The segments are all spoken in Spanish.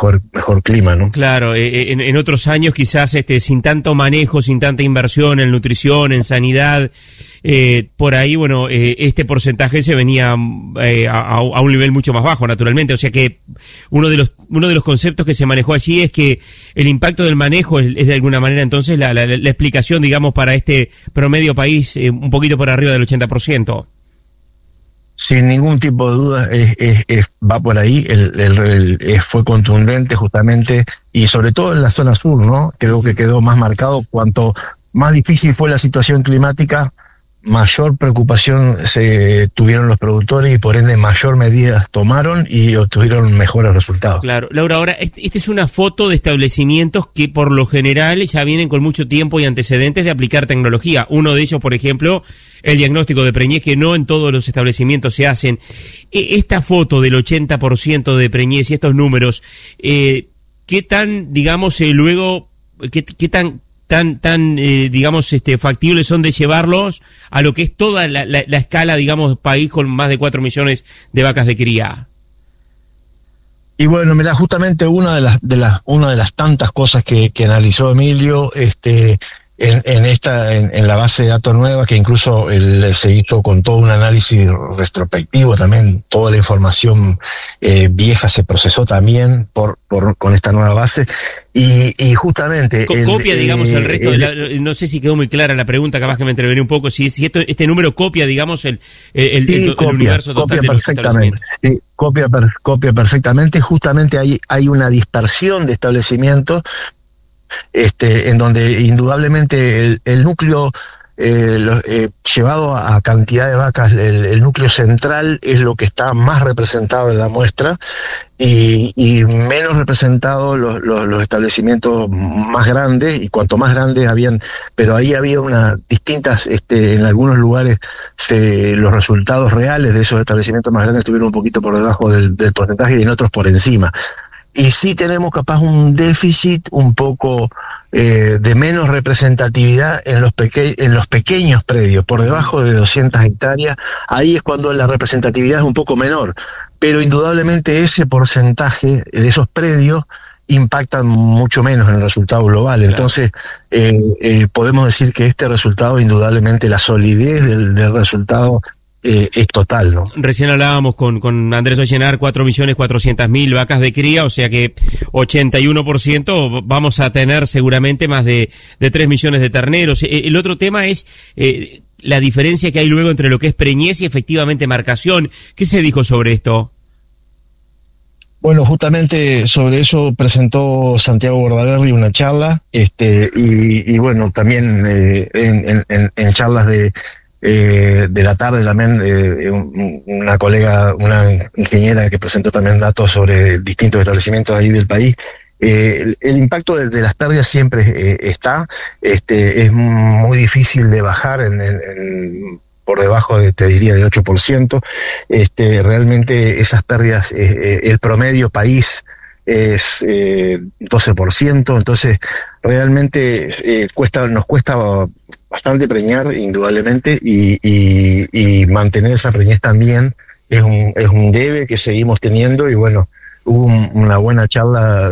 mejor clima, ¿no? Claro, en otros años quizás sin tanto manejo, sin tanta inversión en nutrición, en sanidad, por ahí, bueno, este porcentaje se venía a un nivel mucho más bajo, naturalmente. O sea que uno de los conceptos que se manejó allí es que el impacto del manejo es de alguna manera entonces la explicación, digamos, para este promedio país un poquito por arriba del 80%. Sin ningún tipo de duda, va por ahí, fue contundente justamente, y sobre todo en la zona sur, ¿no? Creo que quedó más marcado. Cuanto más difícil fue la situación climática, mayor preocupación se tuvieron los productores y por ende mayor medidas tomaron y obtuvieron mejores resultados. Claro, Laura, ahora, esta es una foto de establecimientos que por lo general ya vienen con mucho tiempo y antecedentes de aplicar tecnología. Uno de ellos, por ejemplo, el diagnóstico de preñez, que no en todos los establecimientos se hacen. Esta foto del 80% de preñez y estos números, ¿qué tan, digamos, luego, qué tan digamos, factibles son de llevarlos a lo que es toda la escala, digamos, país con más de 4 millones de vacas de cría? Y bueno, mira, justamente una de las tantas cosas que analizó Emilio, en la base de datos nueva, que incluso se hizo con todo un análisis retrospectivo también, toda la información vieja se procesó también con esta nueva base, y justamente copia, digamos, el resto no sé si quedó muy clara la pregunta, capaz que me entrevení un poco, si este número copia, digamos, el universo total de los establecimientos. Sí, copia perfectamente. Justamente hay una dispersión de establecimientos en donde indudablemente el núcleo llevado a cantidad de vacas, el núcleo central es lo que está más representado en la muestra, y menos representados los establecimientos más grandes, y cuanto más grandes habían, pero ahí había distintas, en algunos lugares los resultados reales de esos establecimientos más grandes estuvieron un poquito por debajo del porcentaje y en otros por encima. Y sí tenemos capaz un déficit un poco de menos representatividad en los pequeños predios, por debajo de 200 hectáreas, ahí es cuando la representatividad es un poco menor, pero indudablemente ese porcentaje de esos predios impactan mucho menos en el resultado global. Claro. Entonces, podemos decir que este resultado, indudablemente la solidez del resultado es total, ¿no? Recién hablábamos con Andrés Ollenar, 4.400.000 vacas de cría, o sea que 81% vamos a tener seguramente más de 3 millones de terneros. El otro tema es la diferencia que hay luego entre lo que es preñez y efectivamente marcación. ¿Qué se dijo sobre esto? Bueno, justamente sobre eso presentó Santiago Bordaberry una charla, y bueno, también en charlas de la tarde también una colega, una ingeniera que presentó también datos sobre distintos establecimientos ahí del país. El impacto de las pérdidas siempre está, es muy difícil de bajar por debajo te diría del 8%. Realmente esas pérdidas, el promedio país es 12%, entonces realmente nos cuesta bastante preñar, indudablemente, y mantener esa preñez también es un debe que seguimos teniendo. Y bueno, hubo una buena charla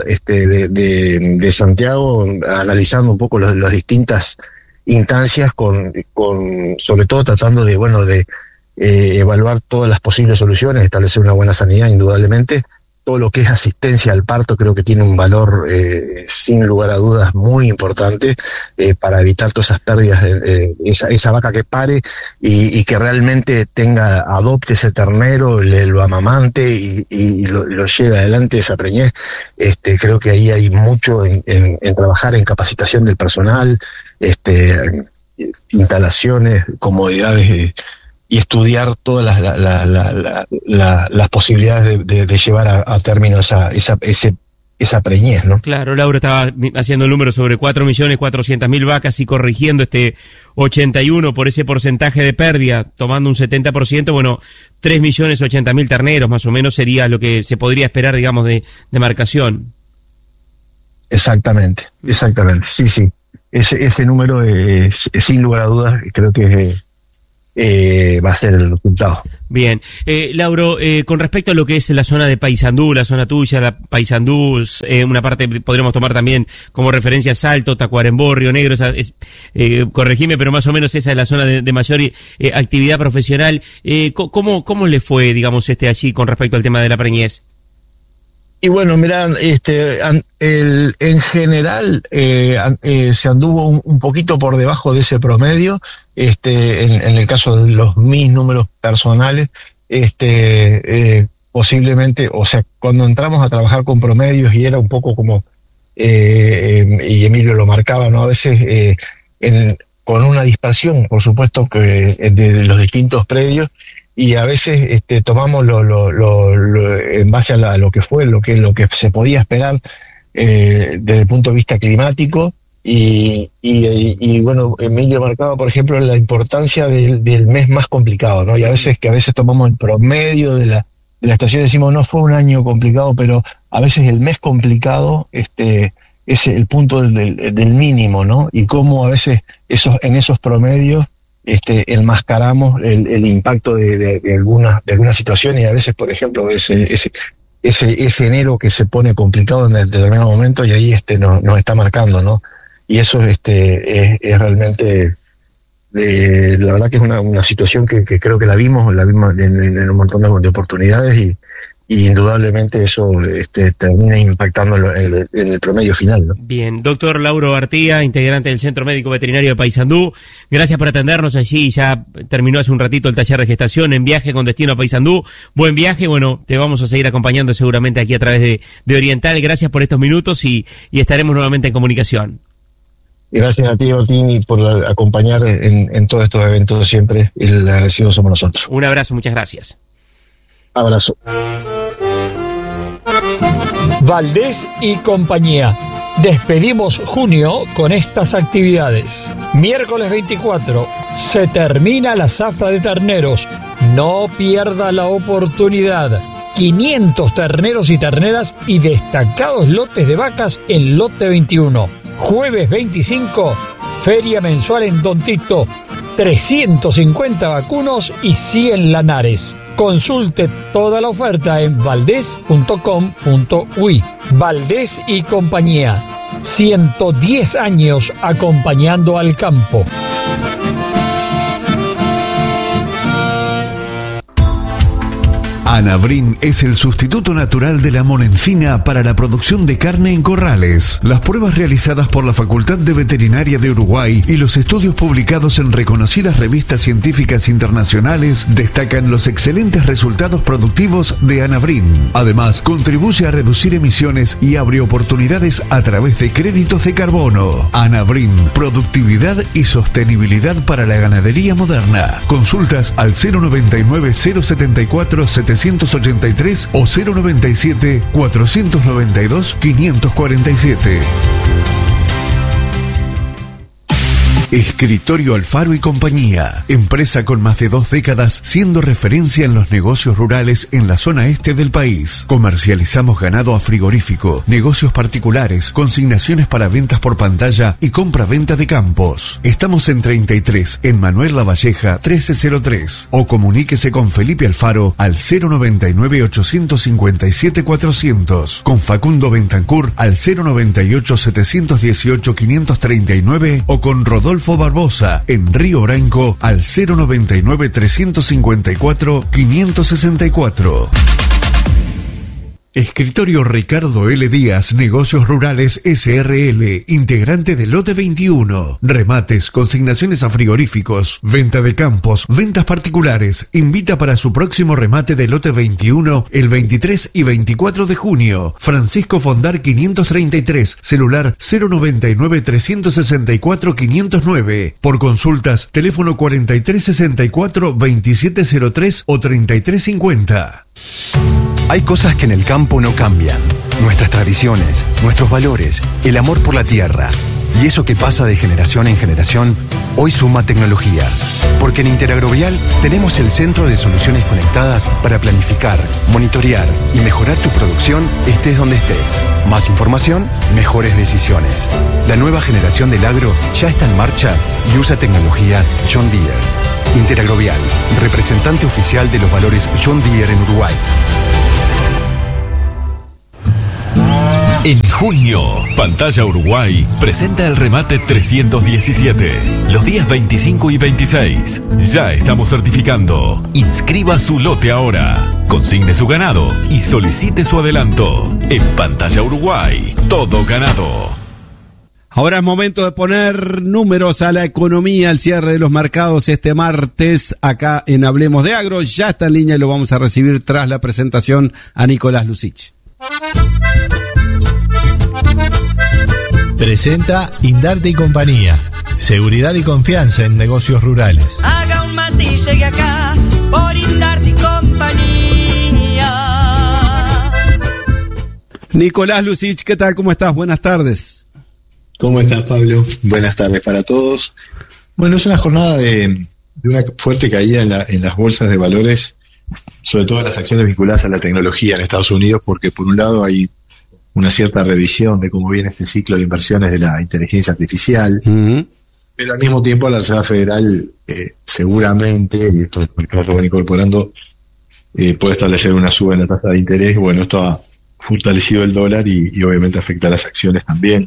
de Santiago analizando un poco las distintas instancias con sobre todo tratando de evaluar todas las posibles soluciones, establecer una buena sanidad, indudablemente. Todo lo que es asistencia al parto creo que tiene un valor sin lugar a dudas muy importante para evitar todas esas pérdidas, esa vaca que pare y que realmente adopte ese ternero, lo amamante y lo lleve adelante esa preñez. Creo que ahí hay mucho en trabajar en capacitación del personal, instalaciones, comodidades, y estudiar todas las posibilidades de llevar a término esa preñez, ¿no? Claro, Laura estaba haciendo el número sobre 4.400.000 vacas y corrigiendo 81 por ese porcentaje de pérdida, tomando un 70%, bueno, 3.080.000 terneros más o menos sería lo que se podría esperar, digamos, de marcación. Exactamente, sí. Ese número, sin lugar a dudas, creo que va a ser el resultado. Bien. Lauro, con respecto a lo que es la zona de Paysandú, la zona tuya, la Paysandú, una parte podríamos tomar también como referencia Salto, Tacuarembó, Río Negro, corregime, pero más o menos esa es la zona de mayor actividad profesional. ¿Cómo le fue, digamos, allí con respecto al tema de la preñez? Y bueno, mirá, en general se anduvo un poquito por debajo de ese promedio, en el caso de mis números personales, posiblemente, o sea, cuando entramos a trabajar con promedios y era un poco como, y Emilio lo marcaba, ¿no? A veces con una dispersión, por supuesto, que de los distintos predios, y a veces tomamos lo en base a lo que fue, lo que se podía esperar desde el punto de vista climático, y bueno, Emilio marcaba, por ejemplo, la importancia del mes más complicado, ¿no? Y a veces tomamos el promedio de la estación y decimos, no fue un año complicado, pero a veces el mes complicado es el punto del mínimo, ¿no? Y cómo a veces en esos promedios enmascaramos el impacto de algunas situaciones, y a veces, por ejemplo, ese enero que se pone complicado en determinado momento, y ahí nos está marcando, ¿no? Y eso es realmente, la verdad que es una situación que creo que la vimos en un montón de oportunidades, y indudablemente eso termina impactando en el promedio final, ¿no? Bien, doctor Lauro Artiga, integrante del Centro Médico Veterinario de Paysandú, gracias por atendernos allí. Ya terminó hace un ratito el taller de gestación en viaje con destino a Paysandú. Buen viaje, bueno, te vamos a seguir acompañando seguramente aquí a través de Oriental. Gracias por estos minutos y estaremos nuevamente en comunicación. Gracias a ti, Martín, por acompañar en todos estos eventos siempre. El agradecido somos nosotros. Un abrazo, muchas gracias. Abrazo. Valdés y compañía. Despedimos junio con estas actividades. Miércoles 24, se termina la zafra de terneros. No pierda la oportunidad. 500 terneros y terneras y destacados lotes de vacas en lote 21. Jueves 25, feria mensual en Don Tito. 350 vacunos y 100 lanares. Consulte toda la oferta en valdés.com.uy. Valdés y compañía. 110 años acompañando al campo. Anavrin es el sustituto natural de la monencina para la producción de carne en corrales. Las pruebas realizadas por la Facultad de Veterinaria de Uruguay y los estudios publicados en reconocidas revistas científicas internacionales destacan los excelentes resultados productivos de Anavrin. Además, contribuye a reducir emisiones y abre oportunidades a través de créditos de carbono. Anavrin, productividad y sostenibilidad para la ganadería moderna. Consultas al 099-074-783 o 097-492-547. Escritorio Alfaro y Compañía, empresa con más de 2 décadas siendo referencia en los negocios rurales en la zona este del país. Comercializamos ganado a frigorífico, negocios particulares, consignaciones para ventas por pantalla y compra-venta de campos. Estamos en 33, en Manuel Lavalleja 1303, o comuníquese con Felipe Alfaro al 099-857-400, con Facundo Bentancur al 098-718-539 o con Rodolfo Barbosa en Río Branco al 099-354-564. Escritorio Ricardo L. Díaz, Negocios Rurales S.R.L., integrante de Lote 21. Remates, consignaciones a frigoríficos, venta de campos, ventas particulares. Invita para su próximo remate de Lote 21 el 23 y 24 de junio. Francisco Fondar 533, celular 099-364-509. Por consultas, teléfono 4364-2703 o 3350. Hay cosas que en el campo no cambian. Nuestras tradiciones, nuestros valores, el amor por la tierra. Y eso que pasa de generación en generación, hoy suma tecnología. Porque en Interagrovial tenemos el Centro de Soluciones Conectadas para planificar, monitorear y mejorar tu producción estés donde estés. Más información, mejores decisiones. La nueva generación del agro ya está en marcha y usa tecnología John Deere. Interagrovial, representante oficial de los valores John Deere en Uruguay. En junio, Pantalla Uruguay presenta el remate 317. Los días 25 y 26. Ya estamos certificando. Inscriba su lote ahora. Consigne su ganado y solicite su adelanto. En Pantalla Uruguay, todo ganado. Ahora es momento de poner números a la economía, al cierre de los mercados este martes acá en Hablemos de Agro. Ya está en línea y lo vamos a recibir tras la presentación a Nicolás Lucich. Presenta Indarte y Compañía. Seguridad y confianza en negocios rurales. Haga un mate y llegue acá por Indarte y Compañía. Nicolás Lucich, ¿qué tal? ¿Cómo estás? Buenas tardes. ¿Cómo estás, Pablo? Buenas tardes para todos. Bueno, es una jornada de una fuerte caída en las bolsas de valores, sobre todo en las acciones vinculadas a la tecnología en Estados Unidos, porque por un lado hay una cierta revisión de cómo viene este ciclo de inversiones de la inteligencia artificial, pero al mismo tiempo la Reserva Federal seguramente, y esto el mercado lo van incorporando, puede establecer una suba en la tasa de interés. Bueno, esto ha fortalecido el dólar y obviamente afecta a las acciones también.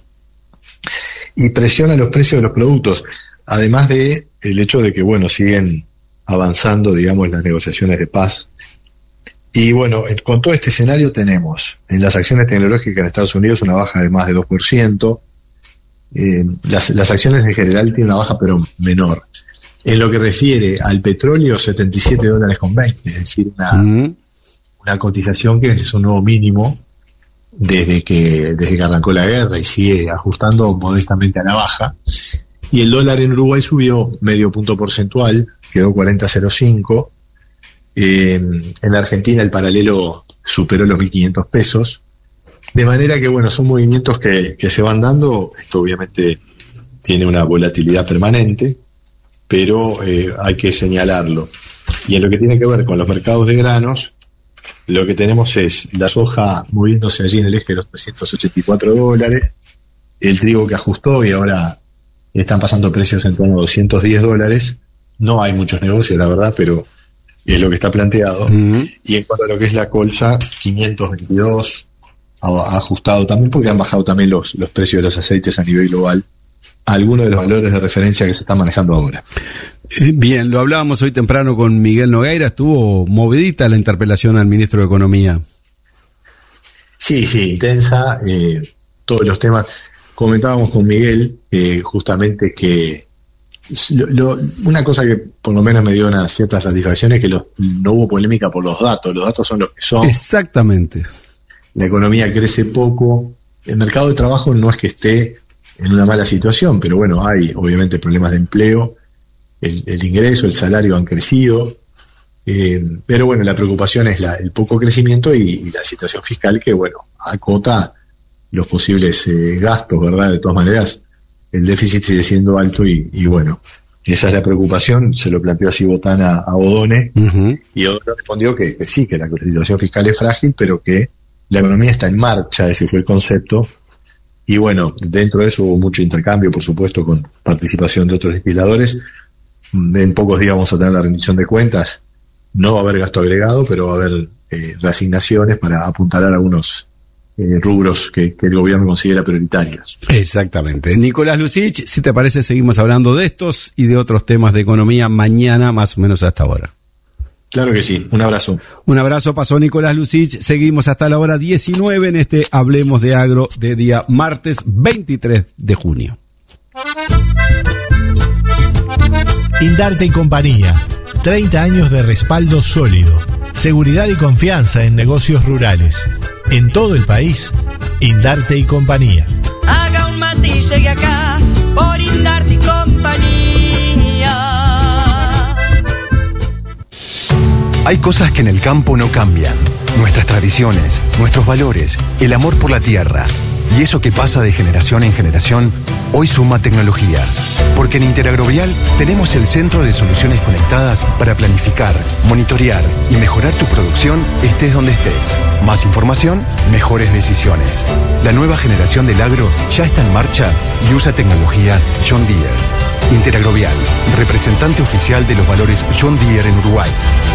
Y presiona los precios de los productos, además de el hecho de que, bueno, siguen avanzando, digamos, las negociaciones de paz. Y bueno, con todo este escenario tenemos en las acciones tecnológicas en Estados Unidos una baja de más de 2%. Las acciones en general tienen una baja pero menor. En lo que refiere al petróleo, $77.20, es decir, una cotización que es un nuevo mínimo desde que arrancó la guerra y sigue ajustando modestamente a la baja. Y el dólar en Uruguay subió medio punto porcentual, quedó 40.05. En la Argentina el paralelo superó los 1.500 pesos, de manera que bueno, son movimientos que se van dando. Esto obviamente tiene una volatilidad permanente, pero hay que señalarlo. Y en lo que tiene que ver con los mercados de granos, lo que tenemos es la soja moviéndose allí en el eje de los $384, el trigo que ajustó y ahora están pasando precios en torno a $210. No hay muchos negocios, la verdad, pero es lo que está planteado. Y en cuanto a lo que es la colza, 522 ha ajustado también, porque han bajado también los precios de los aceites a nivel global, algunos de los valores de referencia que se están manejando ahora. Bien, lo hablábamos hoy temprano con Miguel Nogueira, estuvo movidita la interpelación al ministro de Economía. Sí, intensa, todos los temas. Comentábamos con Miguel justamente que una cosa que por lo menos me dio una cierta satisfacción es que no hubo polémica por los datos son los que son. Exactamente. La economía crece poco, el mercado de trabajo no es que esté en una mala situación, pero bueno, hay obviamente problemas de empleo, el ingreso, el salario han crecido, pero bueno, la preocupación es el poco crecimiento y la situación fiscal que, bueno, acota los posibles gastos, ¿verdad? De todas maneras, el déficit sigue siendo alto y bueno, esa es la preocupación. Se lo planteó así Botana a Odone, y Odone respondió que sí, que la situación fiscal es frágil, pero que la economía está en marcha, ese fue el concepto. Y bueno, dentro de eso hubo mucho intercambio, por supuesto, con participación de otros legisladores. En pocos días vamos a tener la rendición de cuentas. No va a haber gasto agregado, pero va a haber reasignaciones para apuntalar algunos rubros que el gobierno considera prioritarios. Exactamente. Nicolás Lucich, si te parece, seguimos hablando de estos y de otros temas de economía mañana, más o menos hasta ahora. Claro que sí, un abrazo. Un abrazo, pasó Nicolás Lucich. Seguimos hasta la hora 19 en este Hablemos de Agro de día martes 23 de junio. Indarte y Compañía, 30 años de respaldo sólido, seguridad y confianza en negocios rurales. En todo el país, Indarte y Compañía. Haga un mate y llegue acá por Indarte y Compañía. Hay cosas que en el campo no cambian. Nuestras tradiciones, nuestros valores, el amor por la tierra. Y eso que pasa de generación en generación, hoy suma tecnología. Porque en Interagrovial tenemos el centro de soluciones conectadas para planificar, monitorear y mejorar tu producción estés donde estés. Más información, mejores decisiones. La nueva generación del agro ya está en marcha y usa tecnología John Deere. Interagrovial, representante oficial de los valores John Deere en Uruguay.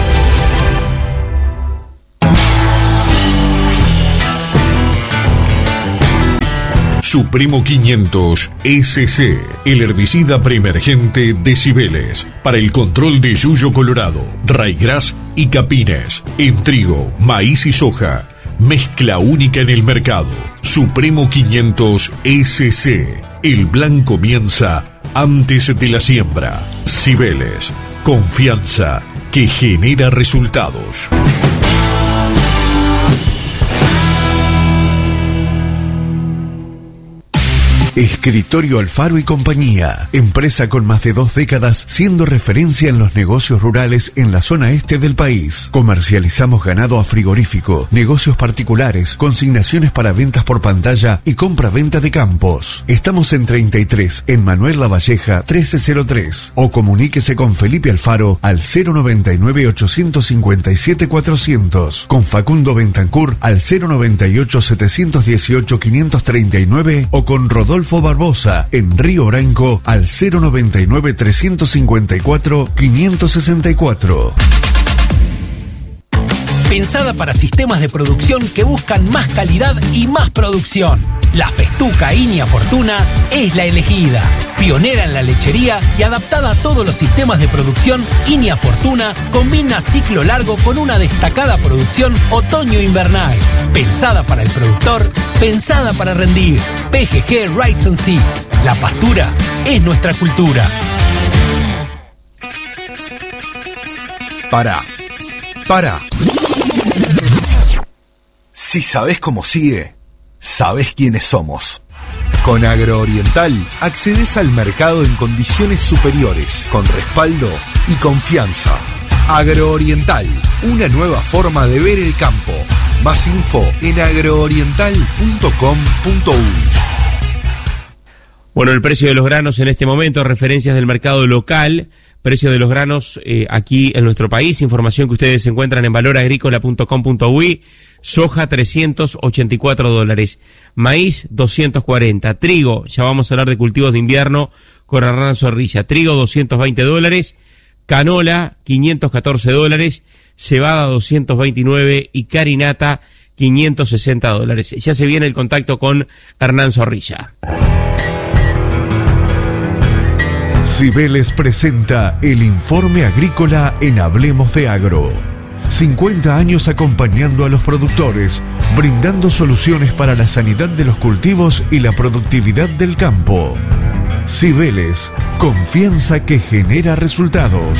Supremo 500 SC, el herbicida preemergente de Cibeles, para el control de yuyo colorado, raigrás y capines, en trigo, maíz y soja. Mezcla única en el mercado. Supremo 500 SC, el plan comienza antes de la siembra. Cibeles, confianza que genera resultados. Escritorio Alfaro y Compañía, empresa con más de 2 décadas siendo referencia en los negocios rurales en la zona este del país. Comercializamos ganado a frigorífico, negocios particulares, consignaciones para ventas por pantalla y compra-venta de campos. Estamos en 33, en Manuel Lavalleja 1303, o comuníquese con Felipe Alfaro al 098-857-400, con Facundo Bentancur al 098-718-539 o con Rodolfo Barbosa en Río Branco al 099-354-564. Pensada para sistemas de producción que buscan más calidad y más producción. La Festuca Inia Fortuna es la elegida. Pionera en la lechería y adaptada a todos los sistemas de producción, Inia Fortuna combina ciclo largo con una destacada producción otoño-invernal. Pensada para el productor, pensada para rendir. PGG Rights and Seeds. La pastura es nuestra cultura. Para. Si sabés cómo sigue, sabés quiénes somos. Con Agrooriental accedes al mercado en condiciones superiores, con respaldo y confianza. Agrooriental, una nueva forma de ver el campo. Más info en agrooriental.com.uy. Bueno, el precio de los granos en este momento, referencias del mercado local, precio de los granos aquí en nuestro país, información que ustedes encuentran en valoragricola.com.uy. Soja $384, maíz 240, trigo, ya vamos a hablar de cultivos de invierno con Hernán Zorrilla, trigo $220, canola $514, cebada $229 y carinata $560. Ya se viene el contacto con Hernán Zorrilla. Cibeles presenta el informe agrícola en Hablemos de Agro. 50 años acompañando a los productores, brindando soluciones para la sanidad de los cultivos y la productividad del campo. Cibeles, confianza que genera resultados.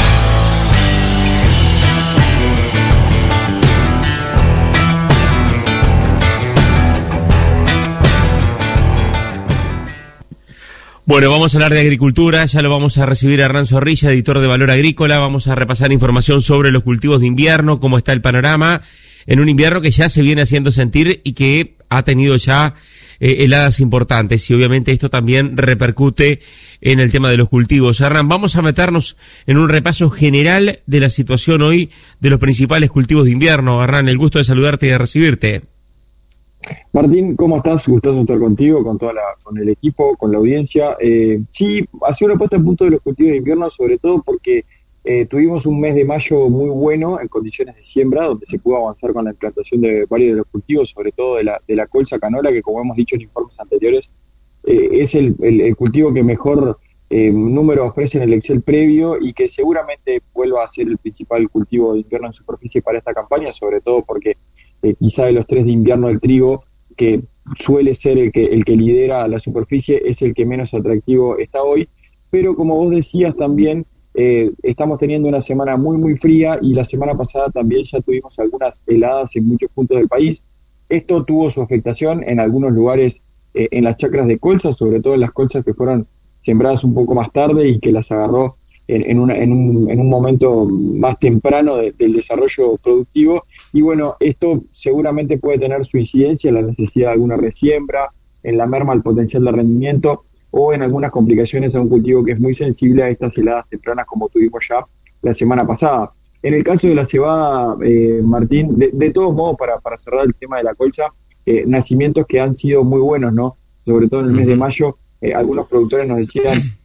Bueno, vamos a hablar de agricultura, ya lo vamos a recibir a Hernán Zorrilla, editor de Valor Agrícola. Vamos a repasar información sobre los cultivos de invierno, cómo está el panorama en un invierno que ya se viene haciendo sentir y que ha tenido ya heladas importantes, y obviamente esto también repercute en el tema de los cultivos. Hernán, vamos a meternos en un repaso general de la situación hoy de los principales cultivos de invierno. Hernán, el gusto de saludarte y de recibirte. Martín, ¿cómo estás? Gustoso estar contigo, con el equipo, con la audiencia. Sí, ha sido una puesta en punto de los cultivos de invierno, sobre todo porque tuvimos un mes de mayo muy bueno en condiciones de siembra, donde se pudo avanzar con la implantación de varios de los cultivos, sobre todo de la colza canola, que como hemos dicho en informes anteriores, es el cultivo que mejor número ofrece en el Excel previo y que seguramente vuelva a ser el principal cultivo de invierno en superficie para esta campaña, sobre todo porque quizá de los 3 de invierno del trigo, que suele ser el que lidera la superficie, es el que menos atractivo está hoy. Pero como vos decías también, estamos teniendo una semana muy muy fría, y la semana pasada también ya tuvimos algunas heladas en muchos puntos del país. Esto tuvo su afectación en algunos lugares en las chacras de colza, sobre todo en las colzas que fueron sembradas un poco más tarde y que las agarró en un momento más temprano del desarrollo productivo. Y bueno, esto seguramente puede tener su incidencia en la necesidad de alguna resiembra, en la merma al potencial de rendimiento o en algunas complicaciones a un cultivo que es muy sensible a estas heladas tempranas como tuvimos ya la semana pasada. En el caso de la cebada, Martín, de todos modos, para cerrar el tema de la colza, nacimientos que han sido muy buenos, ¿no? Sobre todo en el mes de mayo, algunos productores nos decían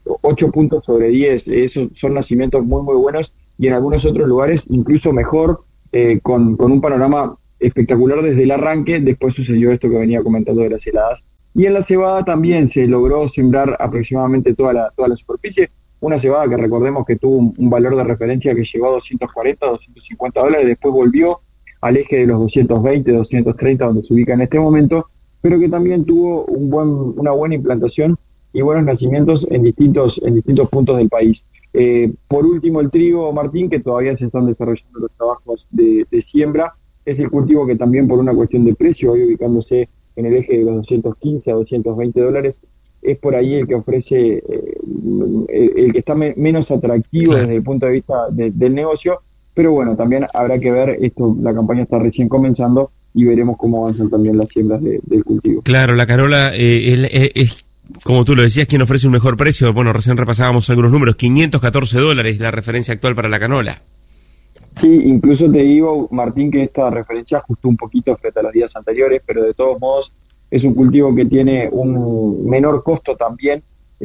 8 puntos sobre 10. Esos son nacimientos muy, muy buenos, y en algunos otros lugares incluso mejor, con un panorama espectacular desde el arranque. Después sucedió esto que venía comentando de las heladas. Y en la cebada también se logró sembrar aproximadamente toda la superficie. Una cebada que recordemos que tuvo un valor de referencia que llegó a $240, $250, después volvió al eje de los 220, 230, donde se ubica en este momento, pero que también tuvo una buena implantación y buenos nacimientos en distintos puntos del país. Por último, el trigo, Martín, que todavía se están desarrollando los trabajos de siembra, es el cultivo que también por una cuestión de precio, hoy ubicándose en el eje de los $215 a $220, es por ahí el que ofrece, el que está menos atractivo desde el punto de vista del negocio, pero bueno, también habrá que ver, la campaña está recién comenzando y veremos cómo avanzan también las siembras del cultivo. Claro, la canola es, como tú lo decías, quien ofrece un mejor precio. Bueno, recién repasábamos algunos números, $514 la referencia actual para la canola. Sí, incluso te digo, Martín, que esta referencia ajustó un poquito frente a los días anteriores, pero de todos modos es un cultivo que tiene un menor costo también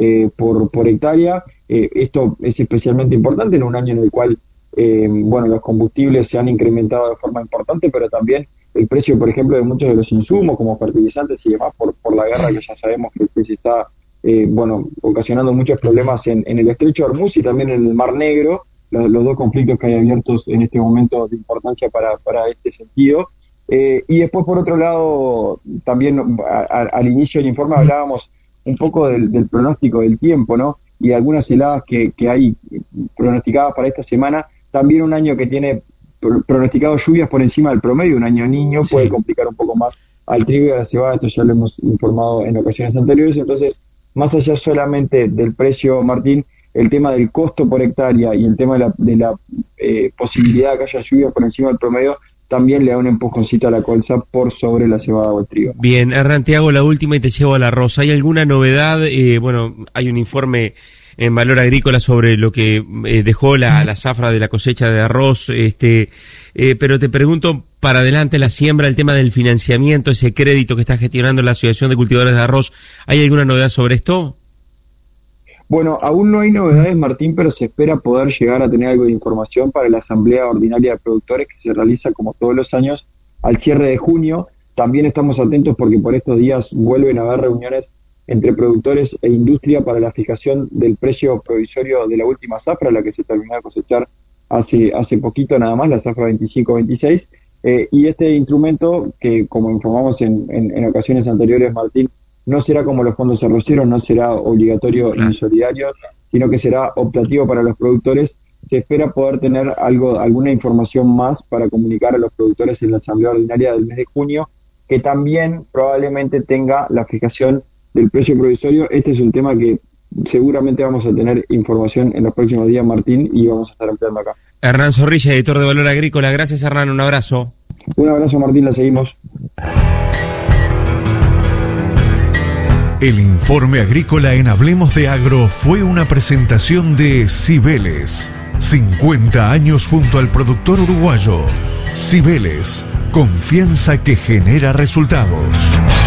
por hectárea. Esto es especialmente importante en un año en el cual los combustibles se han incrementado de forma importante, pero también el precio, por ejemplo, de muchos de los insumos como fertilizantes y demás por la guerra que ya sabemos que se está ocasionando muchos problemas en el estrecho de Hormuz y también en el Mar Negro, los dos conflictos que hay abiertos en este momento de importancia para este sentido. Y después, por otro lado, también al inicio del informe hablábamos un poco del pronóstico del tiempo, ¿no? Y de algunas heladas que hay pronosticadas para esta semana. También un año que tiene pronosticado lluvias por encima del promedio, un año niño, puede complicar un poco más al trigo y a la cebada. Esto ya lo hemos informado en ocasiones anteriores. Entonces, más allá solamente del precio, Martín, el tema del costo por hectárea y el tema de la posibilidad de que haya lluvias por encima del promedio también le da un empujoncito a la colza por sobre la cebada o el trigo. Bien, Hernán, te hago la última y te llevo al arroz. ¿Hay alguna novedad? Hay un informe en Valor Agrícola sobre lo que dejó la zafra de la cosecha de arroz, pero te pregunto para adelante la siembra, el tema del financiamiento, ese crédito que está gestionando la Asociación de Cultivadores de Arroz. ¿Hay alguna novedad sobre esto? Bueno, aún no hay novedades, Martín, pero se espera poder llegar a tener algo de información para la Asamblea Ordinaria de Productores que se realiza como todos los años al cierre de junio. También estamos atentos porque por estos días vuelven a haber reuniones entre productores e industria para la fijación del precio provisorio de la última zafra, la que se terminó de cosechar hace poquito nada más, la zafra 25-26, y este instrumento que, como informamos en ocasiones anteriores, Martín, no será como los fondos arroceros, no será obligatorio ni solidario, sino que será optativo para los productores. Se espera poder tener alguna información más para comunicar a los productores en la Asamblea Ordinaria del mes de junio, que también probablemente tenga la fijación del precio provisorio. Este es un tema que seguramente vamos a tener información en los próximos días, Martín, y vamos a estar ampliando acá. Hernán Zorrilla, editor de Valor Agrícola. Gracias, Hernán, un abrazo. Un abrazo, Martín, la seguimos. El informe agrícola en Hablemos de Agro fue una presentación de Cibeles. 50 años junto al productor uruguayo. Cibeles, confianza que genera resultados.